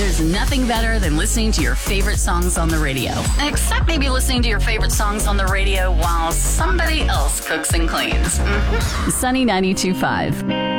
There's nothing better than listening to your favorite songs on the radio. Except maybe listening to your favorite songs on the radio while somebody else cooks and cleans. Sunny 92.5.